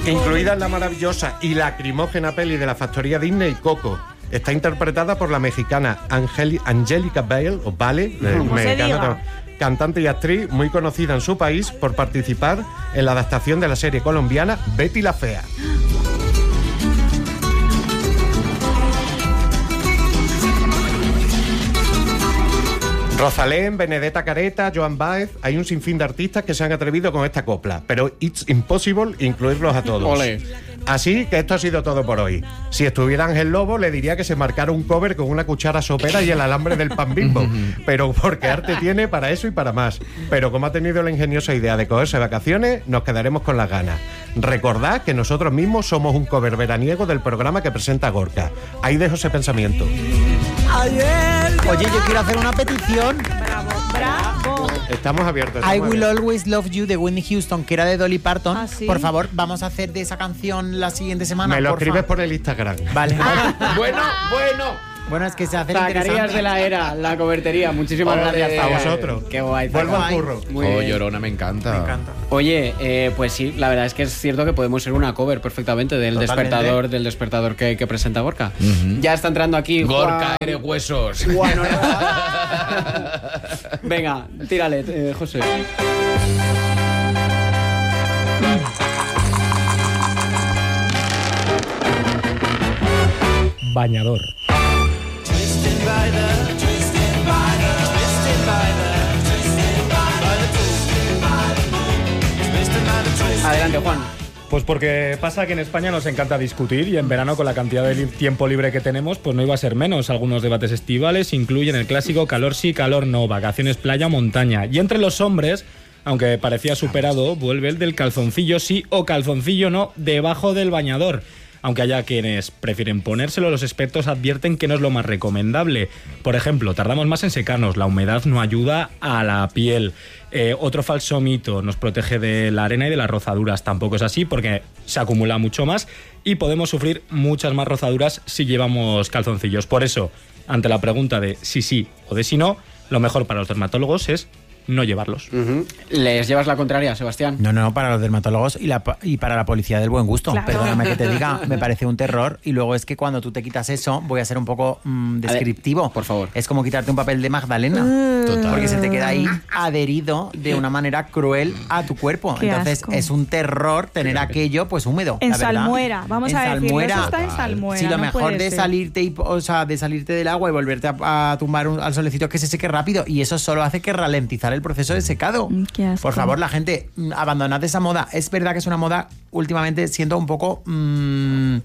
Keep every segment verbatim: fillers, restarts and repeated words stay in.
incluida en la maravillosa y lacrimógena peli de la factoría Disney, Coco. Está interpretada por la mexicana Angeli- Angélica Vale, o Vale, eh, mexicana, cantante y actriz muy conocida en su país por participar en la adaptación de la serie colombiana Betty la Fea. Rosalén, Benedetta Careta, Joan Baez, hay un sinfín de artistas que se han atrevido con esta copla, pero it's impossible incluirlos a todos. Ole. Así que esto ha sido todo por hoy. Si estuviera Ángel Lobo, le diría que se marcara un cover con una cuchara sopera y el alambre del pan Bimbo, pero porque arte tiene para eso y para más. Pero como ha tenido la ingeniosa idea de cogerse vacaciones, nos quedaremos con las ganas. Recordad que nosotros mismos somos un cover veraniego del programa que presenta Gorka. Ahí dejo ese pensamiento. Oye, yo quiero hacer una petición. Bravo, bravo. Estamos abiertos. Estamos I Will abiertos. Always Love You de Whitney Houston, que era de Dolly Parton. ¿Ah, sí? Por favor, vamos a hacer de esa canción la siguiente semana. Me lo porfa. escribes por el Instagram. Vale. Bueno, bueno. Bueno, es que se hace Zacarías interesante. de la Era, la cobertería. Muchísimas Ole, gracias a Zaca. vosotros. Qué guay. Vuelvo Zaca. al curro. Muy Oh, bien. Llorona, me encanta. Me encanta. Oye, eh, pues sí, la verdad es que es cierto que podemos ser una cover perfectamente del Totalmente. despertador, del despertador que, que presenta Gorka. Ujú. Ya está entrando aquí Gorka, Juan- eres huesos. Juan Venga, tírale, eh, José. Bañador. Adelante, Juan. Pues porque pasa que en España nos encanta discutir y en verano con la cantidad de li- tiempo libre que tenemos pues no iba a ser menos. Algunos debates estivales incluyen el clásico calor sí, calor no, vacaciones playa o montaña. Y entre los hombres, aunque parecía superado, vuelve el del calzoncillo sí o calzoncillo no debajo del bañador. Aunque haya quienes prefieren ponérselo, los expertos advierten que no es lo más recomendable. Por ejemplo, tardamos más en secarnos, la humedad no ayuda a la piel. Eh, otro falso mito, nos protege de la arena y de las rozaduras. Tampoco es así porque se acumula mucho más y podemos sufrir muchas más rozaduras si llevamos calzoncillos. Por eso, ante la pregunta de si sí o de si no, lo mejor para los dermatólogos es no llevarlos. Ujú. ¿Les llevas la contraria, Sebastián? No, no, no, para los dermatólogos y, la, y para la policía del buen gusto. Claro. Perdóname que te diga, me parece un terror. Y luego es que cuando tú te quitas eso, voy a ser un poco mm, descriptivo. Por favor. Es como quitarte un papel de Magdalena. Total. Porque se te queda ahí adherido de una manera cruel a tu cuerpo. Qué Entonces asco. es un terror tener aquello pues húmedo. En la verdad. salmuera, vamos En a decirlo, salmuera. eso está en salmuera. Si lo no mejor puede de ser. salirte y, o sea, de salirte del agua y volverte a, a tumbar un- al solecito es que se seque rápido y eso solo hace que ralentizar el proceso de secado. Mm, qué asco. Por favor, la gente, mm, abandonad esa moda. Es verdad que es una moda últimamente siendo un poco mmm,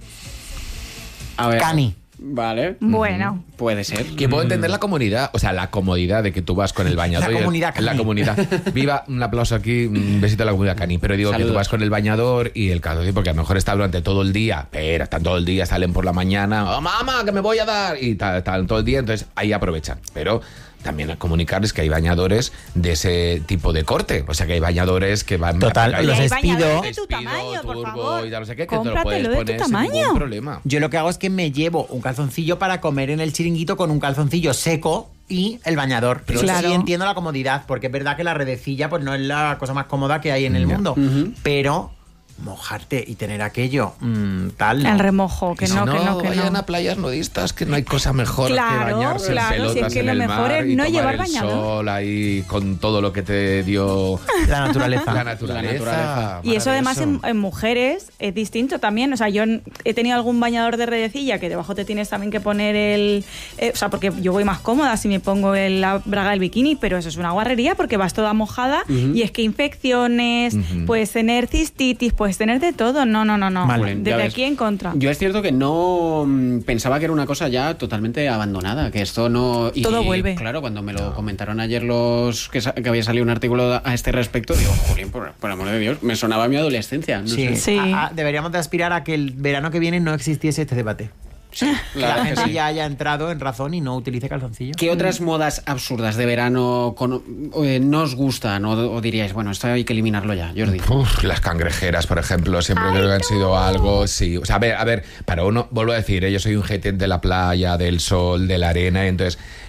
A ver. cani. Vale. Bueno, Puede ser. Que puedo entender la comodidad, o sea, la comodidad de que tú vas con el bañador. La y el- comunidad La cani. comunidad. Viva, un aplauso aquí, un besito a la comunidad cani. Pero digo que Saludos. tú vas con el bañador y el calzoncillo, porque a lo mejor está durante todo el día, pero están todo el día, salen por la mañana, ¡oh, mamá, que me voy a dar! Y tal, tal, todo el día, entonces ahí aprovechan. Pero también comunicarles que hay bañadores de ese tipo de corte. O sea, que hay bañadores que van... Total, hay los y hay despido. bañadores de tu despido, tamaño, por turbo favor. y tal, no sé qué, que te lo puedes Cómpratelo de tu poner sin tamaño. ningún problema. Yo lo que hago es que me llevo un calzoncillo para comer en el chiringuito con un calzoncillo seco y el bañador. Pero Claro. sí entiendo la comodidad, porque es verdad que la redecilla pues no es la cosa más cómoda que hay en el mundo. Pero mojarte y tener aquello mmm, tal. ¿no? El remojo, que Y si no, no, que no, que vayan no. a playas nudistas, que no hay cosa mejor Claro, que bañarse claro, en si es pelotas que en lo el mejor mar es y no tomar llevar el bañador. sol ahí con todo lo que te dio La naturaleza. la naturaleza. naturaleza. Y eso además en, Maravilloso. en mujeres es distinto también. O sea, yo en- he tenido algún bañador de redecilla que debajo te tienes también que poner el... eh, o sea, porque yo voy más cómoda si me pongo el- la braga del bikini, pero eso es una guarrería porque vas toda mojada y es que infecciones, Ujú. puedes tener cistitis, puedes tener de todo. No, no, no, no. Vale. Ya Desde ves. aquí en contra. Yo es cierto que no mm, pensaba que era una cosa ya totalmente abandonada, que esto no... Y, Todo vuelve. Claro, cuando me lo comentaron ayer los que, sa- que había salido un artículo a este respecto, digo, Julián, por, por amor de Dios, me sonaba a mi adolescencia. No Sí, sé. Sí. A- a- deberíamos de aspirar a que el verano que viene no existiese este debate. Sí, Que la la verdad que gente sí. ya haya entrado en razón y no utilice calzoncillo. ¿Qué otras modas absurdas de verano con, eh, no os gustan o, o diríais, bueno, esto hay que eliminarlo ya, Jordi? Uf, las cangrejeras, por ejemplo, siempre creo que han sido algo, sí. O sea, a ver, a ver, para uno, vuelvo a decir, ¿eh? Yo soy un jete de la playa, del sol, de la arena, entonces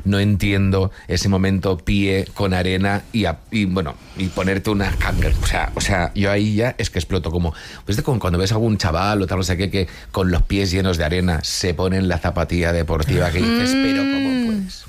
no entiendo ese momento pie con arena y, a, y bueno, y ponerte una cangre. O sea, o sea, yo ahí ya es que exploto como, pues de como cuando ves a algún chaval o tal, no sé qué, que con los pies llenos de arena se pone en la zapatilla deportiva que dices, pero ¿cómo puedes?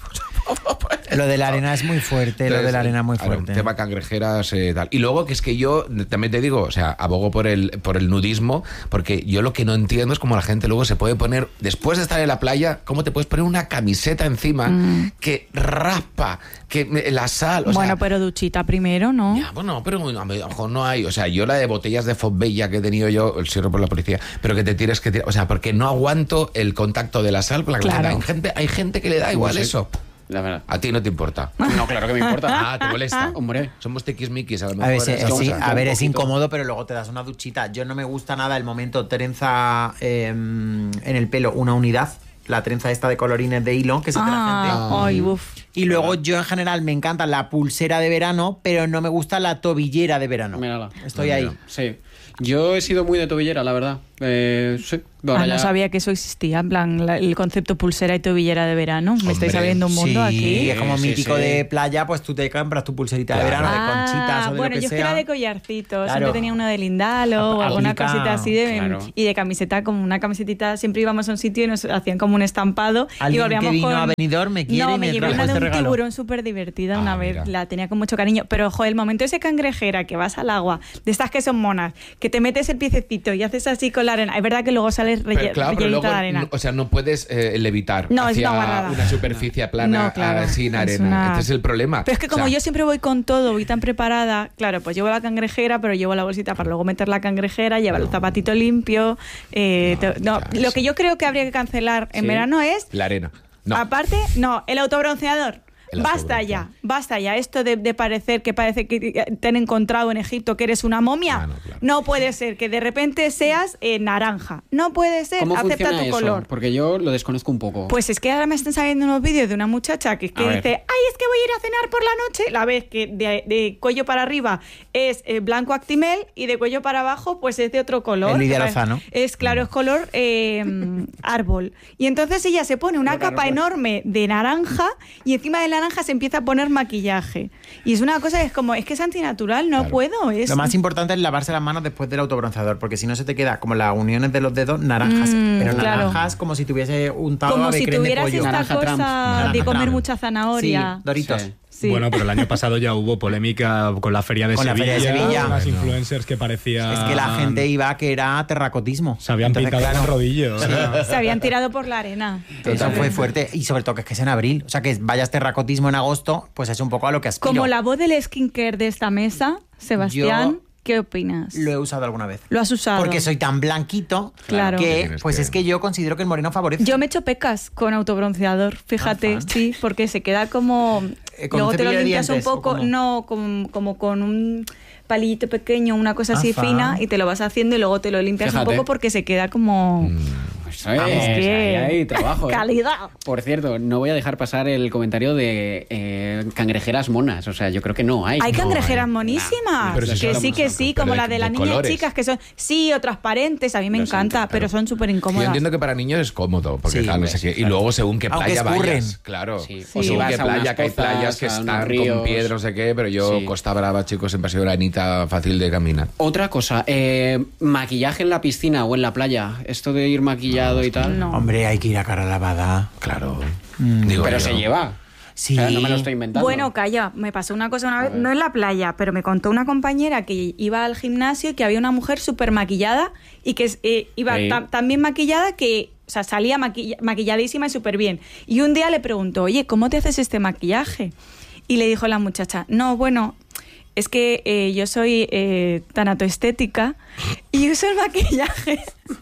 Lo de la arena es muy fuerte, lo de la arena es muy fuerte. Claro, tema cangrejeras, eh, tal. Y luego que es que yo, también te digo, o sea, abogo por el, por el nudismo, porque yo lo que no entiendo es cómo la gente luego se puede poner, después de estar en la playa, cómo te puedes poner una camiseta encima mm. que raspa, que la sal, o bueno, sea, pero duchita primero, ¿no? Ya, bueno, pero a lo mejor no hay, o sea, yo la de botellas de Fosbella que he tenido yo, el cierro por la policía, pero que te tires que tirar, o sea, porque no aguanto el contacto de la sal con la claro. camiseta. Hay gente, hay gente que le da igual eso. La verdad. A ti no te importa. No, claro que me importa. Ah, te molesta. Hombre. Somos tiquismiquis, a lo mejor. A ver, sí, es, sí, a ver, es poquito. incómodo, pero luego te das una duchita. Yo no me gusta nada el momento trenza eh, en el pelo, una unidad. La trenza esta de colorines de hilo que se hace la gente. Ah, ay, uf. Y luego yo en general me encanta la pulsera de verano, pero no me gusta la tobillera de verano. Mírala. Estoy Ah, ahí. mira. Sí. Yo he sido muy de tobillera, la verdad. Eh, sí. Ahora Ah, no ya- sabía que eso existía, en plan, la- el concepto pulsera y tobillera de verano. Me estáis Hombre, abriendo un mundo Sí, aquí. es como Sí, mítico sí. de playa, pues tú te compras tu pulserita Claro. de verano de Ah, conchitas o de bueno, lo que yo es que sea. era de collarcitos, Claro. siempre tenía una de lindalo o Aplica- alguna cosita así de, claro. y de camiseta, como una camisetita, siempre íbamos a un sitio y nos hacían como un estampado y Alguien volvíamos que vino con... a Benidorm me quiere no, y me llevé trajo una de este un regalo. tiburón súper divertida Ah, una vez, mira. la tenía con mucho cariño, pero ojo, el momento ese cangrejera que vas al agua, de estas que son monas, que te metes el piececito y haces así con la arena, es verdad que luego sales Pero relle- claro, pero rellenita luego, de arena. no- o sea, no puedes eh, levitar No, es hacia una guarrada. una superficie plana No, claro, ah, sin es arena. una- Este es el problema. Pero es que como O sea, yo siempre voy con todo, voy tan preparada, claro, pues llevo la cangrejera, pero llevo la bolsita para luego meter la cangrejera, llevar el zapatito limpio. eh, te- no, ya, lo eso. que yo creo que habría que cancelar en Sí. verano es, la arena. No. aparte, no, el autobronceador. El Basta autobronceador. ya, basta ya. Esto de, de parecer que parece que te han encontrado en Egipto que eres una momia. Ah, no, claro. No puede ser que de repente seas eh, naranja. No puede ser. ¿Cómo Acepta funciona tu eso? color. Porque yo lo desconozco un poco. Pues es que ahora me están saliendo unos vídeos de una muchacha que, que A dice, ver. ay, es que voy a ir a cenar por la noche. La ves que de, de cuello para arriba es eh, blanco actimel y de cuello para abajo pues es de otro color. El Lidia Que Lozano. Es claro, es color eh, árbol. Y entonces ella se pone una capa enorme de naranja y encima de la naranja se empieza a poner maquillaje. Y es una cosa que es como, es que es antinatural, no Claro. puedo. Es... Lo más importante es lavarse las manos después del autobronceador, porque si no se te queda como las uniones de los dedos naranjas. Mm, pero claro. naranjas como si tuviese untado como ave si creme de tuvieras pollo. esta Naranja cosa Trump. de Naranja comer Trump. mucha zanahoria. Sí, Doritos. Sí. Sí. Bueno, pero el año pasado ya hubo polémica con la Feria de Con la Sevilla. Feria de Sevilla. Unas Bueno. influencers que parecían... Es que la gente iba que era terracotismo. Se habían Entonces, pintado claro, con rodillos. Se habían tirado por la arena. Eso fue fuerte. Y sobre todo que es que es en abril. O sea, que vayas terracotismo en agosto, pues es un poco a lo que aspiro. Como la voz del skincare de esta mesa, Sebastián, Yo ¿qué opinas? Lo he usado alguna vez. Lo has usado. Porque soy tan blanquito Claro. que, Tienes pues que- es que yo considero que el moreno favorece. Yo me echo pecas con autobronceador, fíjate, Ah, fan. sí, porque se queda como... Eh, ¿con Luego un te lo cepillo de limpias un dientes o poco, cómo? no, como, como con un palillito pequeño, una cosa Ah, así fan. fina, y te lo vas haciendo y luego te lo limpias Fíjate. un poco porque se queda como... Pues, Vamos, eh, que- ahí hay trabajo. ¿eh? Calidad. Por cierto, no voy a dejar pasar el comentario de eh, cangrejeras monas. O sea, yo creo que no hay. Hay No cangrejeras hay. monísimas, Nah, Pero si que son- sí, que sí, pero como de- la de las de niñas colores. chicas, que son, sí, o transparentes, a mí me Lo encanta, siento, pero claro. son súper Yo incómodas. entiendo que para niños es cómodo, porque Sí, claro, no hombre, sé qué. sí, Y luego según qué Aunque playa escurren. vayas, claro. Sí. Sí. O según Vas qué a unas playa, que hay costas, playas que a unos están ríos. con piedras, no sé qué, pero yo, Sí. Costa Brava, chicos, siempre ha sido granita fácil de caminar. Otra cosa, eh, maquillaje en la piscina o en la playa. Esto de ir maquillado y tal. No. Hombre, hay que ir a cara lavada. Claro. Mm. Digo Pero yo. se lleva. Sí. O sea, no me lo estoy inventando. Bueno, calla, me pasó una cosa una vez, no en la playa, pero me contó una compañera que iba al gimnasio y que había una mujer súper maquillada y que eh, iba Sí. ta- tan bien maquillada que, o sea, salía maquilla- maquilladísima y súper bien. Y un día le preguntó, oye, ¿cómo te haces este maquillaje? Y le dijo la muchacha, no, bueno, es que eh, yo soy eh, tanatoestética y uso el maquillaje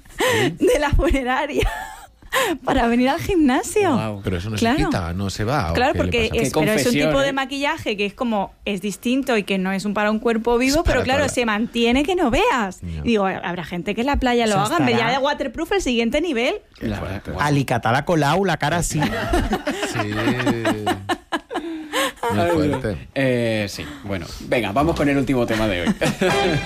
de la funeraria para venir al gimnasio. Guau. Pero eso no Claro. se quita, no se va. ¿o Claro, qué le porque pasa? es, Qué pero es un confesión, tipo ¿eh? de maquillaje que es como, es distinto y que no es un para un cuerpo vivo, Es para pero claro, toda- se mantiene que no veas. Ya. Y digo, habrá gente que en la playa lo Eso haga, en vez estará- ya de waterproof el siguiente nivel. La verdad, guau. Alicatada colau, la cara así. Sí. Muy Ay, fuerte. Eh, sí, bueno. Venga, vamos con el último tema de hoy.